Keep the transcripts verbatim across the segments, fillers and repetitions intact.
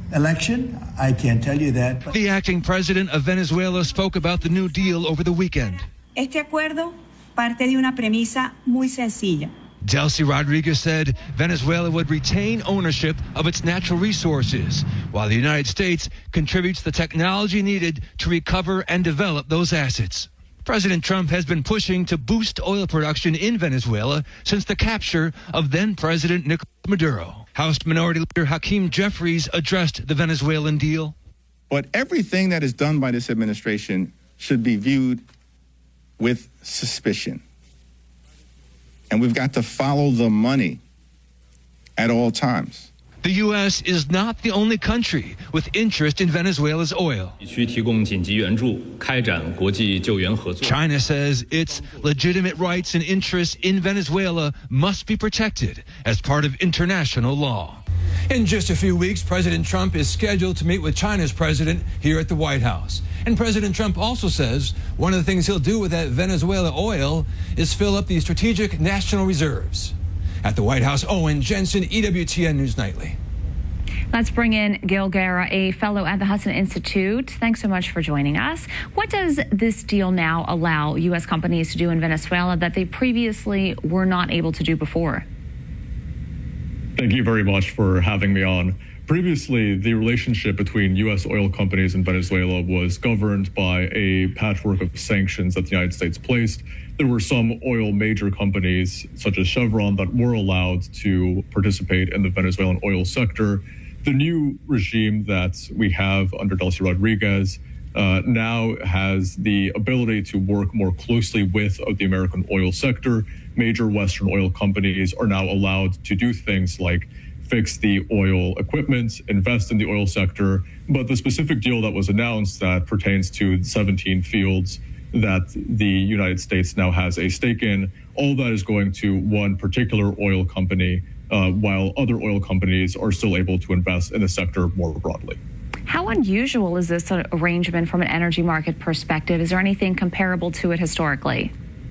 election. I can't tell you that. But the acting president of Venezuela spoke about the New Deal over the weekend. Este acuerdo parte de una premisa muy sencilla. Delcy Rodriguez said Venezuela would retain ownership of its natural resources, while the United States contributes the technology needed to recover and develop those assets. President Trump has been pushing to boost oil production in Venezuela since the capture of then-President Nicolas Maduro. House Minority Leader Hakeem Jeffries addressed the Venezuelan deal. But everything that is done by this administration should be viewed with suspicion. And we've got to follow the money at all times. The U S is not the only country with interest in Venezuela's oil. China says its legitimate rights and interests in Venezuela must be protected as part of international law. In just a few weeks, President Trump is scheduled to meet with China's president here at the White House. And President Trump also says one of the things he'll do with that Venezuela oil is fill up the strategic national reserves. At the White House, Owen Jensen, E W T N News Nightly. Let's bring in Gil Guerra, a fellow at the Hudson Institute. Thanks so much for joining us. What does this deal now allow U S companies to do in Venezuela that they previously were not able to do before? Thank you very much for having me on. Previously, the relationship between U S oil companies and Venezuela was governed by a patchwork of sanctions that the United States placed. There were some oil major companies, such as Chevron, that were allowed to participate in the Venezuelan oil sector. The new regime that we have under Delcy Rodriguez uh, now has the ability to work more closely with the American oil sector. Major Western oil companies are now allowed to do things like fix the oil equipment, invest in the oil sector. But the specific deal that was announced that pertains to seventeen fields that the United States now has a stake in, all that is going to one particular oil company, uh, while other oil companies are still able to invest in the sector more broadly. How unusual is this arrangement from an energy market perspective? Is there anything comparable to it historically?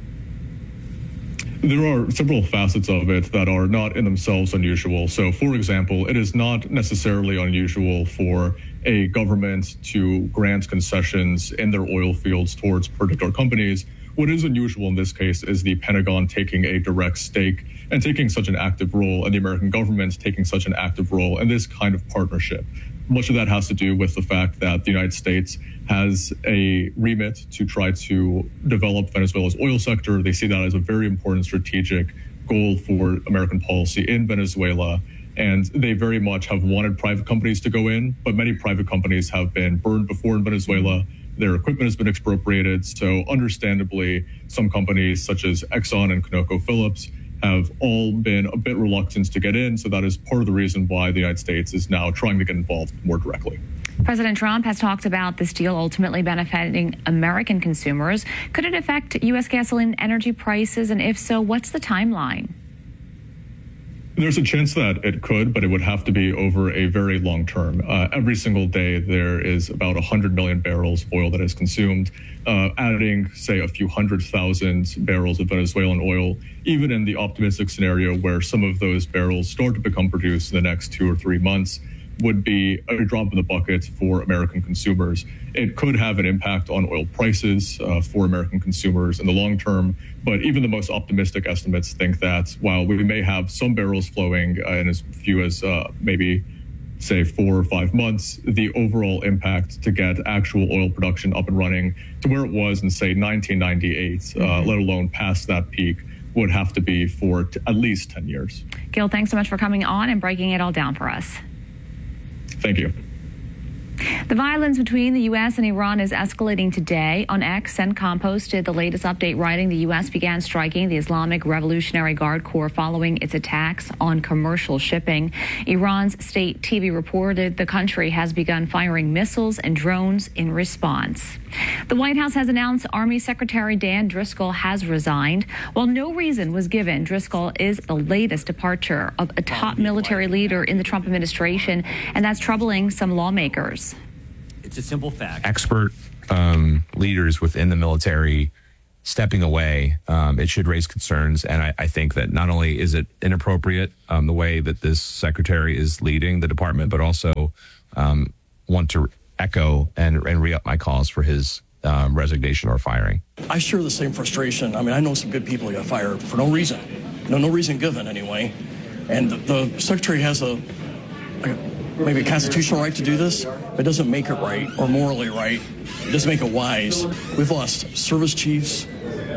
There are several facets of it that are not in themselves unusual. So, for example, it is not necessarily unusual for a government to grant concessions in their oil fields towards particular companies. What is unusual in this case is the Pentagon taking a direct stake and taking such an active role, and the American government taking such an active role in this kind of partnership. Much of that has to do with the fact that the United States has a remit to try to develop Venezuela's oil sector. They see that as a very important strategic goal for American policy in Venezuela. And they very much have wanted private companies to go in, but many private companies have been burned before in Venezuela. Their equipment has been expropriated. So understandably, some companies such as Exxon and ConocoPhillips have all been a bit reluctant to get in. So that is part of the reason why the United States is now trying to get involved more directly. President Trump has talked about this deal ultimately benefiting American consumers. Could it affect U S gasoline energy prices? And if so, what's the timeline? There's a chance that it could, but it would have to be over a very long term. Uh, every single day, there is about one hundred million barrels of oil that is consumed. Uh, adding, say, a few hundred thousand barrels of Venezuelan oil, even in the optimistic scenario where some of those barrels start to become produced in the next two or three months, would be a drop in the bucket for American consumers. It could have an impact on oil prices uh, for American consumers in the long term, but even the most optimistic estimates think that while we may have some barrels flowing uh, in as few as uh, maybe, say, four or five months, the overall impact to get actual oil production up and running to where it was in, say, nineteen ninety-eight, mm-hmm. uh, let alone past that peak, would have to be for t- at least ten years. Gil, thanks so much for coming on and breaking it all down for us. Thank you. The violence between the U S and Iran is escalating today. On X, CENTCOM posted the latest update, writing the U S began striking the Islamic Revolutionary Guard Corps following its attacks on commercial shipping. Iran's state T V reported the country has begun firing missiles and drones in response. The White House has announced Army Secretary Dan Driscoll has resigned. While no reason was given, Driscoll is the latest departure of a top military leader in the Trump administration, and that's troubling some lawmakers. It's a simple fact. Expert um, leaders within the military stepping away, um, it should raise concerns. And I, I think that not only is it inappropriate um, the way that this secretary is leading the department, but also um, want to echo and, and re-up my calls for his um, resignation or firing. I share the same frustration. I mean, I know some good people who got fired for no reason. No, no reason given, anyway. And the, the secretary has a, a maybe a constitutional right to do this, but it doesn't make it right or morally right. It doesn't make it wise. We've lost service chiefs,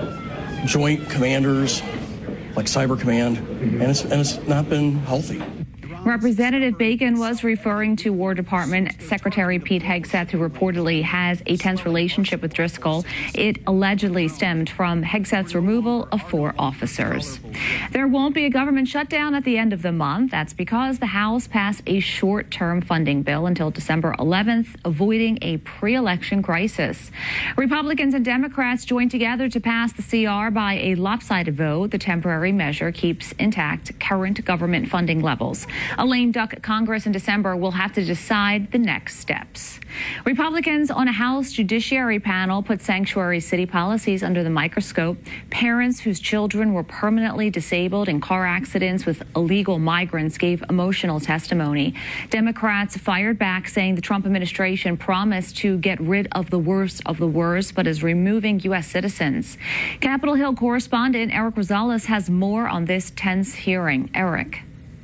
joint commanders, like Cyber Command, and it's, and it's not been healthy. Representative Bacon was referring to War Department Secretary Pete Hegseth, who reportedly has a tense relationship with Driscoll. It allegedly stemmed from Hegseth's removal of four officers. There won't be a government shutdown at the end of the month. That's because the House passed a short-term funding bill until December eleventh, avoiding a pre-election crisis. Republicans and Democrats joined together to pass the C R by a lopsided vote. The temporary measure keeps intact current government funding levels. A lame duck Congress in December will have to decide the next steps. Republicans on a House Judiciary panel put sanctuary city policies under the microscope. Parents whose children were permanently disabled in car accidents with illegal migrants gave emotional testimony. Democrats fired back, saying the Trump administration promised to get rid of the worst of the worst, but is removing U S citizens. Capitol Hill correspondent Eric Rosales has more on this tense hearing. Eric.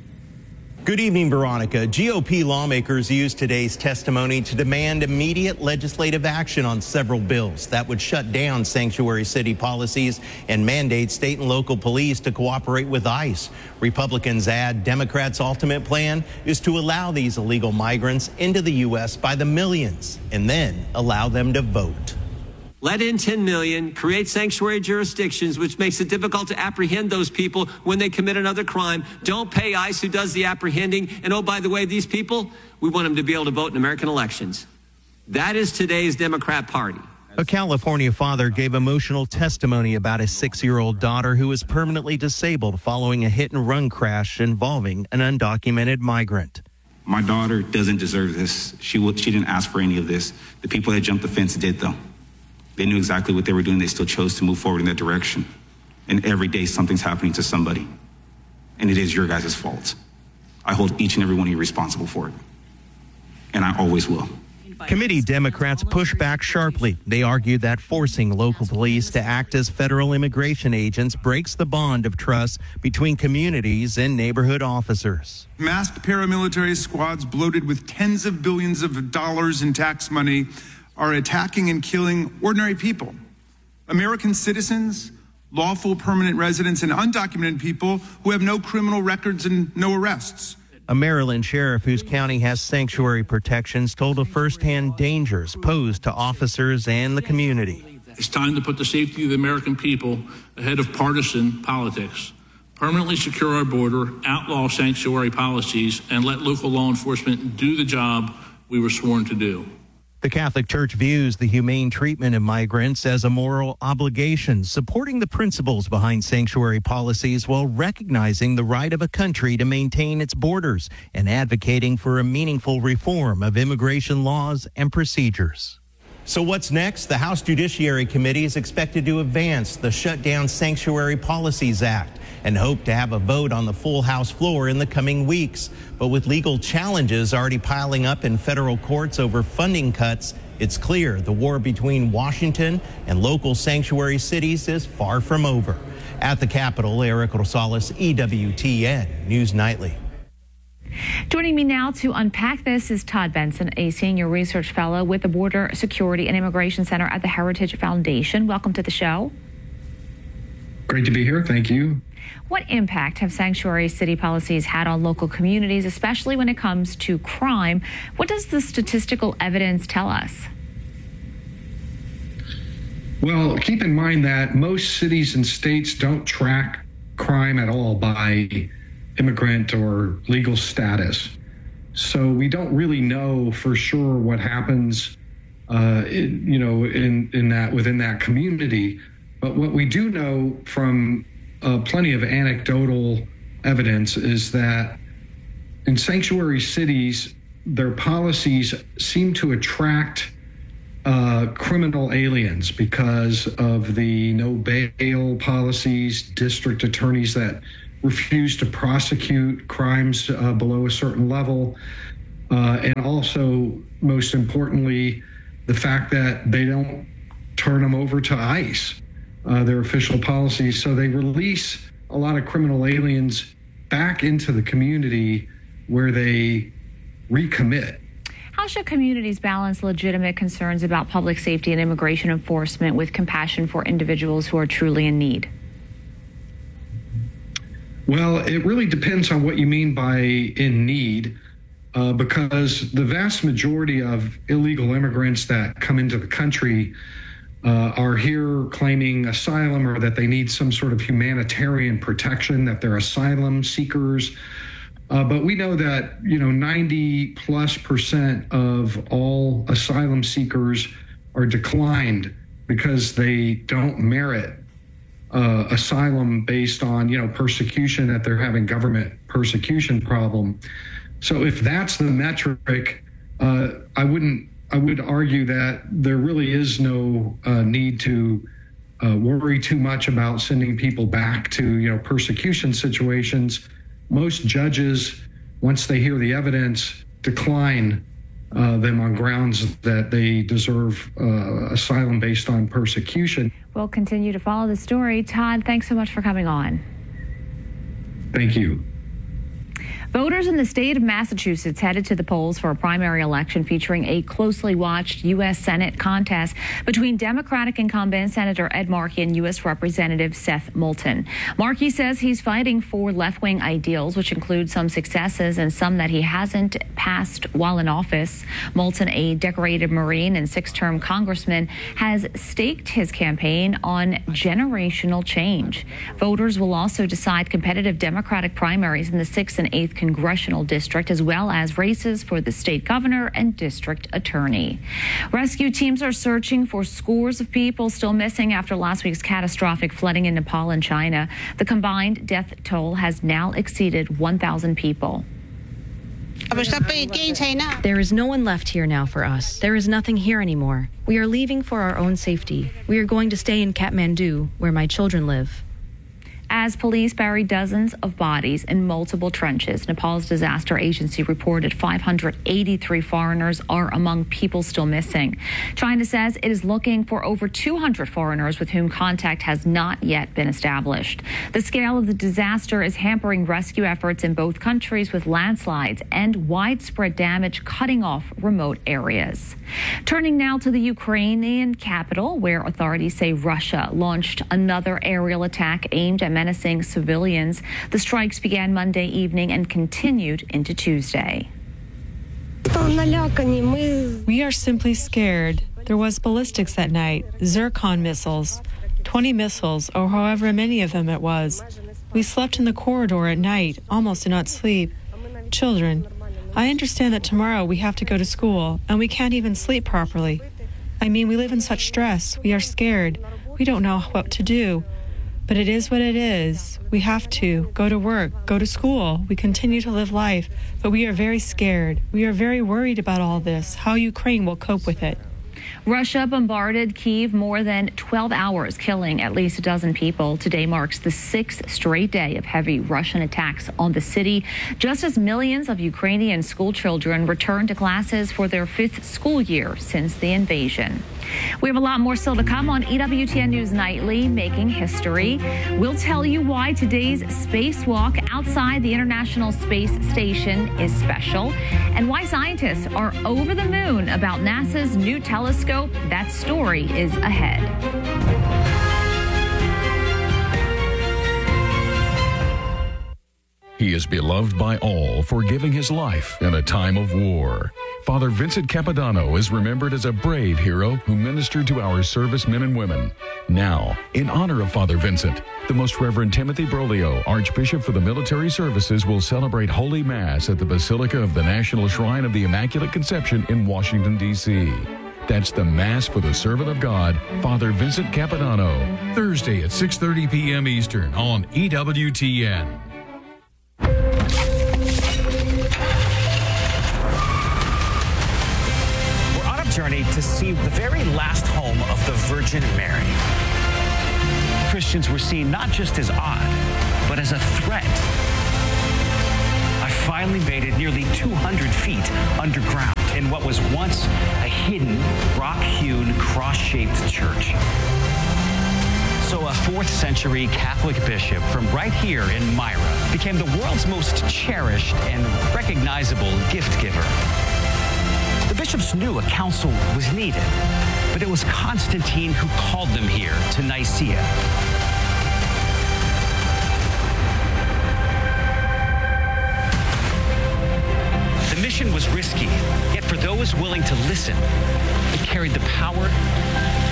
Good evening, Veronica. G O P lawmakers used today's testimony to demand immediate legislative action on several bills that would shut down sanctuary city policies and mandate state and local police to cooperate with ICE. Republicans add Democrats' ultimate plan is to allow these illegal migrants into the U S by the millions and then allow them to vote. Let in ten million, create sanctuary jurisdictions, which makes it difficult to apprehend those people when they commit another crime. Don't pay ICE, who does the apprehending. And oh, by the way, these people, we want them to be able to vote in American elections. That is today's Democrat Party. A California father gave emotional testimony about his six-year-old daughter who was permanently disabled following a hit-and-run crash involving an undocumented migrant. My daughter doesn't deserve this. She, she didn't ask for any of this. The people that jumped the fence did, though. They knew exactly what they were doing. They still chose to move forward in that direction. And every day something's happening to somebody. And it is your guys' fault. I hold each and every one of you responsible for it. And I always will. Committee Democrats pushed back sharply. They argued that forcing local police to act as federal immigration agents breaks the bond of trust between communities and neighborhood officers. Masked paramilitary squads bloated with tens of billions of dollars in tax money are attacking and killing ordinary people, American citizens, lawful permanent residents, and undocumented people who have no criminal records and no arrests. A Maryland sheriff whose county has sanctuary protections told of firsthand dangers posed to officers and the community. It's time to put the safety of the American people ahead of partisan politics. Permanently secure our border, outlaw sanctuary policies, and let local law enforcement do the job we were sworn to do. The Catholic Church views the humane treatment of migrants as a moral obligation, supporting the principles behind sanctuary policies while recognizing the right of a country to maintain its borders and advocating for a meaningful reform of immigration laws and procedures. So what's next? The House Judiciary Committee is expected to advance the Shutdown Sanctuary Policies Act and hope to have a vote on the full House floor in the coming weeks. But with legal challenges already piling up in federal courts over funding cuts, it's clear the war between Washington and local sanctuary cities is far from over. At the Capitol, Eric Rosales, E W T N News Nightly. Joining me now to unpack this is Todd Benson, a senior research fellow with the Border Security and Immigration Center at the Heritage Foundation. Welcome to the show. Great to be here. Thank you. What impact have sanctuary city policies had on local communities, especially when it comes to crime? What does the statistical evidence tell us? Well, keep in mind that most cities and states don't track crime at all by immigrant or legal status. So we don't really know for sure what happens, uh, in, you know, in, in that within that community. But what we do know from uh, plenty of anecdotal evidence is that in sanctuary cities, their policies seem to attract uh, criminal aliens because of the no bail policies, district attorneys that refuse to prosecute crimes uh, below a certain level. Uh, and also, most importantly, the fact that they don't turn them over to ICE, uh, their official policies. So they release a lot of criminal aliens back into the community where they recommit. How should communities balance legitimate concerns about public safety and immigration enforcement with compassion for individuals who are truly in need? Well, it really depends on what you mean by in need, uh, because the vast majority of illegal immigrants that come into the country uh, are here claiming asylum or that they need some sort of humanitarian protection, that they're asylum seekers. Uh, but we know that, you know, ninety plus percent of all asylum seekers are declined because they don't merit uh, asylum based on, you know, persecution, that they're having government persecution problem. So if that's the metric, uh, I wouldn't, I would argue that there really is no uh, need to uh, worry too much about sending people back to, you know, persecution situations. Most judges, once they hear the evidence, decline uh, them on grounds that they deserve uh, asylum based on persecution. We'll continue to follow the story. Todd, thanks so much for coming on. Thank you. Voters in the state of Massachusetts headed to the polls for a primary election featuring a closely watched U S Senate contest between Democratic incumbent Senator Ed Markey and U S Representative Seth Moulton. Markey says he's fighting for left-wing ideals, which include some successes and some that he hasn't passed while in office. Moulton, a decorated Marine and six-term congressman, has staked his campaign on generational change. Voters will also decide competitive Democratic primaries in the sixth and eighth congressional district, as well as races for the state governor and district attorney. Rescue teams are searching for scores of people still missing after last week's catastrophic flooding in Nepal and China. The combined death toll has now exceeded one thousand people. There is no one left here now for us. There is nothing here anymore. We are leaving for our own safety. We are going to stay in Kathmandu, where my children live. As police buried dozens of bodies in multiple trenches, Nepal's disaster agency reported five hundred eighty-three foreigners are among people still missing. China says it is looking for over two hundred foreigners with whom contact has not yet been established. The scale of the disaster is hampering rescue efforts in both countries, with landslides and widespread damage cutting off remote areas. Turning now to the Ukrainian capital, where authorities say Russia launched another aerial attack aimed at menacing civilians. The strikes began Monday evening and continued into Tuesday. We are simply scared. There was ballistics that night, Zircon missiles, twenty missiles, or however many of them it was. We slept in the corridor at night, almost did not sleep. Children, I understand that tomorrow we have to go to school, and we can't even sleep properly. I mean, we live in such stress. We are scared. We don't know what to do. But it is what it is. We have to go to work, go to school. We continue to live life, but we are very scared. We are very worried about all this, how Ukraine will cope with it. Russia bombarded Kyiv more than twelve hours, killing at least a dozen people. Today marks the sixth straight day of heavy Russian attacks on the city, just as millions of Ukrainian school children return to classes for their fifth school year since the invasion. We have a lot more still to come on E W T N News Nightly, Making History. We'll tell you why today's spacewalk outside the International Space Station is special, and why scientists are over the moon about NASA's new telescope. That story is ahead. He is beloved by all for giving his life in a time of war. Father Vincent Capodanno is remembered as a brave hero who ministered to our servicemen and women. Now, in honor of Father Vincent, the Most Reverend Timothy Broglio, Archbishop for the Military Services, will celebrate Holy Mass at the Basilica of the National Shrine of the Immaculate Conception in Washington, D C That's the Mass for the Servant of God, Father Vincent Capodanno, Thursday at six thirty p.m. Eastern on E W T N. Journey to see the very last home of the Virgin Mary. Christians were seen not just as odd, but as a threat. A finally made it nearly two hundred feet underground in what was once a hidden, rock-hewn, cross-shaped church. So a fourth century Catholic bishop from right here in Myra became the world's most cherished and recognizable gift giver. The bishops knew a council was needed, but it was Constantine who called them here to Nicaea. The mission was risky, yet for those willing to listen, it carried the power